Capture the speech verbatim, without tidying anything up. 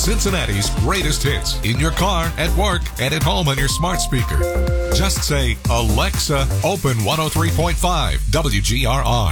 Cincinnati's greatest hits in your car, at work, and at home on your smart speaker. Just say, Alexa, open one oh three point five W G R R.